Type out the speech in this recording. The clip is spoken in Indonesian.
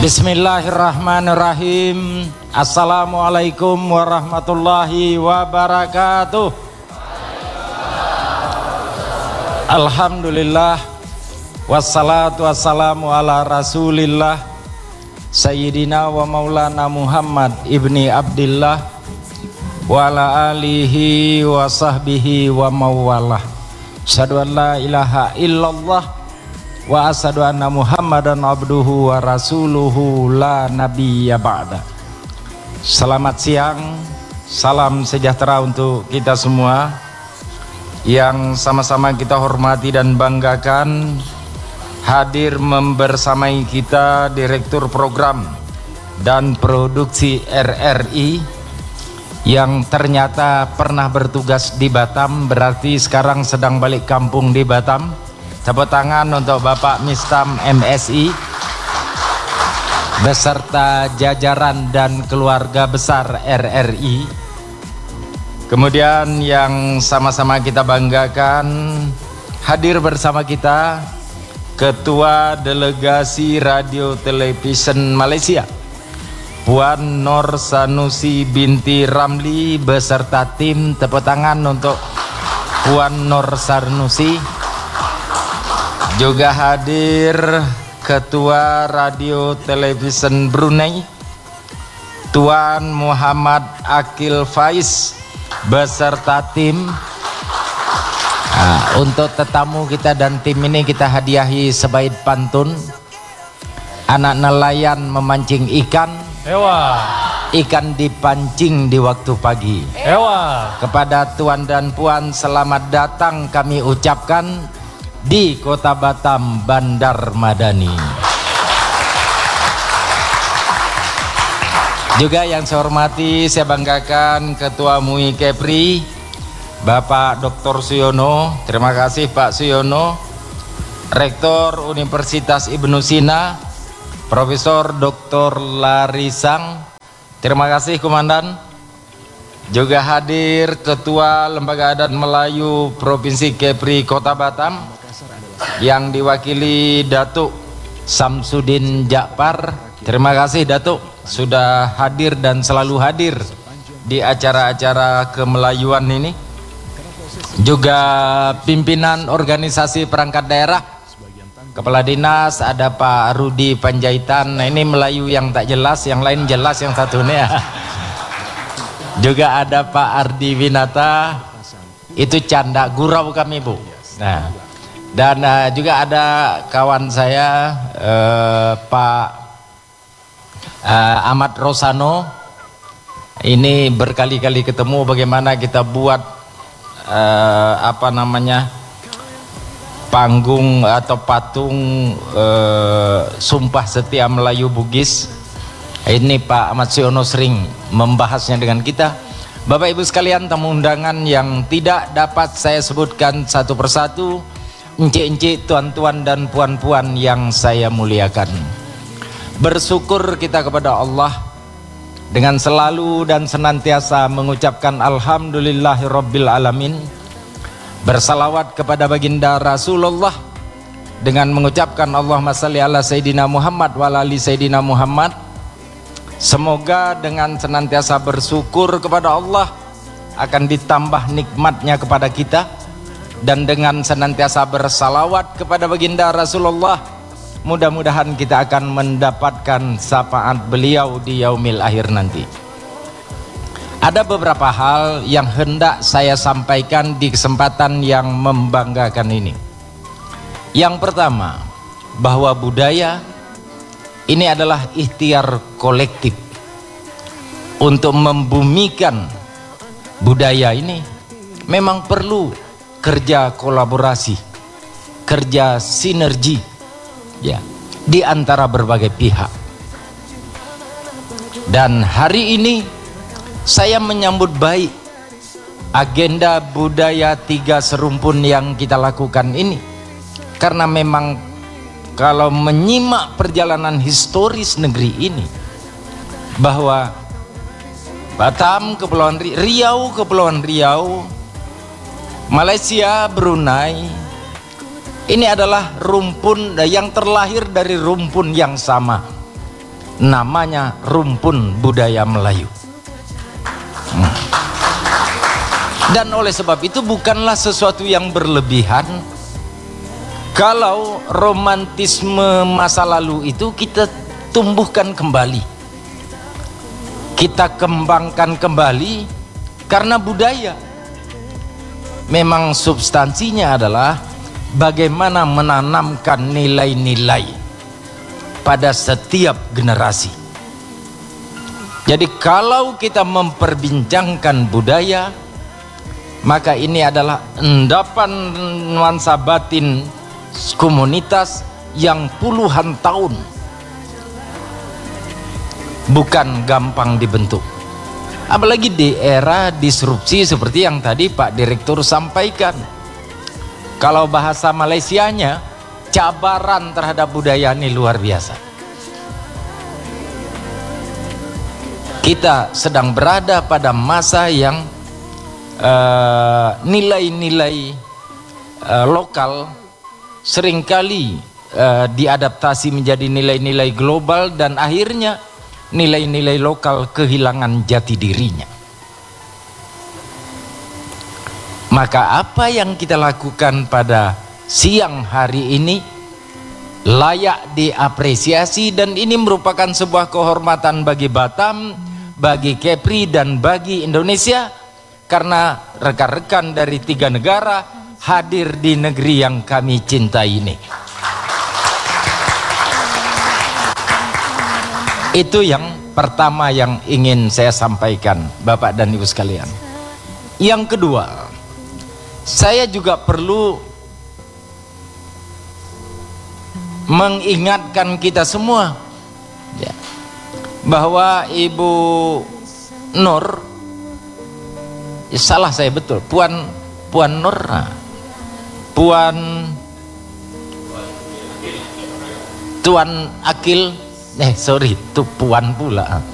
Bismillahirrahmanirrahim. Assalamualaikum warahmatullahi wabarakatuh. Alhamdulillah, wassalatu wassalamu ala rasulillah Sayyidina wa maulana Muhammad ibni Abdillah wa ala alihi wa sahbihi wa mawalah. Asyhadu an la ilaha illallah wa asyhadu anna Muhammadan abduhu wa rasuluhu la nabiyya ba'da. Selamat siang, salam sejahtera untuk kita semua yang sama-sama kita hormati dan banggakan. Hadir membersamai kita Direktur Program dan Produksi RRI yang ternyata pernah bertugas di Batam, berarti sekarang sedang balik kampung di Batam. Tepuk tangan untuk Bapak Mistam MSI beserta jajaran dan keluarga besar RRI. Kemudian yang sama-sama kita banggakan, hadir bersama kita Ketua Delegasi Radio Television Malaysia Puan Nur Sanusi binti Ramli beserta tim. Tepuk tangan untuk Puan Nur Sanusi. Juga hadir Ketua Radio Television Brunei Tuan Muhammad Akil Faiz beserta tim. Untuk tetamu kita dan tim ini kita hadiahi sebaik pantun. Anak nelayan memancing ikan, ikan dipancing di waktu pagi. Kepada tuan dan puan selamat datang kami ucapkan di Kota Batam, Bandar Madani. Juga yang saya hormati, saya banggakan Ketua MUI Kepri Bapak Dr. Suyono. Terima kasih Pak Suyono. Rektor Universitas Ibnu Sina Profesor Dr. Larisang. Terima kasih Komandan. Juga hadir Ketua Lembaga Adat Melayu Provinsi Kepri Kota Batam yang diwakili Datuk Samsudin Jakpar. Terima kasih Datuk sudah hadir dan selalu hadir di acara-acara kemelayuan ini. Juga pimpinan organisasi perangkat daerah, Kepala Dinas, ada Pak Rudi Panjaitan. Nah, ini Melayu yang tak jelas, yang lain jelas, yang satu ini ya. Juga ada Pak Ardi Winata, itu canda gurau kami Bu. Nah, dan juga ada kawan saya Pak Ahmad Rosano. Ini berkali-kali ketemu bagaimana kita buat panggung atau patung Sumpah Setia Melayu Bugis. Ini Pak Ahmad Siono sering membahasnya dengan kita. Bapak Ibu sekalian, tamu undangan yang tidak dapat saya sebutkan satu persatu, encik-encik, tuan-tuan dan puan-puan yang saya muliakan. Bersyukur kita kepada Allah dengan selalu dan senantiasa mengucapkan Alhamdulillahirabbil alamin. Bersalawat kepada baginda Rasulullah dengan mengucapkan Allahumma salli ala Sayyidina Muhammad wa ala ali Sayyidina Muhammad. Semoga dengan senantiasa bersyukur kepada Allah akan ditambah nikmatnya kepada kita, dan dengan senantiasa bersalawat kepada baginda Rasulullah, mudah-mudahan kita akan mendapatkan syafaat beliau di yaumil akhir nanti. Ada beberapa hal yang hendak saya sampaikan di kesempatan yang membanggakan ini. Yang pertama, bahwa budaya ini adalah ikhtiar kolektif. Untuk membumikan budaya ini memang perlu kerja kolaborasi, kerja sinergi ya, di antara berbagai pihak. Dan hari ini saya menyambut baik agenda budaya 3 serumpun yang kita lakukan ini, karena memang kalau menyimak perjalanan historis negeri ini, bahwa Batam, Kepulauan Riau, Kepulauan Riau, Malaysia, Brunei, ini adalah rumpun yang terlahir dari rumpun yang sama. namanya rumpun budaya Melayu. Dan oleh sebab itu bukanlah sesuatu yang berlebihan kalau romantisme masa lalu itu kita tumbuhkan kembali, kita kembangkan kembali, karena budaya memang substansinya adalah bagaimana menanamkan nilai-nilai pada setiap generasi. Jadi kalau kita memperbincangkan budaya, maka ini adalah endapan nuansa batin komunitas yang puluhan tahun, bukan gampang dibentuk. Apalagi di era disrupsi seperti yang tadi Pak Direktur sampaikan. Kalau bahasa Malaysianya, cabaran terhadap budaya ini luar biasa. Kita sedang berada pada masa yang nilai-nilai lokal seringkali diadaptasi menjadi nilai-nilai global, dan akhirnya nilai-nilai lokal kehilangan jati dirinya. Maka apa yang kita lakukan pada siang hari ini layak diapresiasi, dan ini merupakan sebuah kehormatan bagi Batam, bagi Kepri, dan bagi Indonesia, karena rekan-rekan dari 3 negara hadir di negeri yang kami cintai ini. Itu yang pertama yang ingin saya sampaikan, Bapak dan Ibu sekalian. Yang kedua, saya juga perlu mengingatkan kita semua ya, bahwa Ibu Nur, salah saya betul, Puan Nur, Tuan Akil, sorry, itu Puan pula.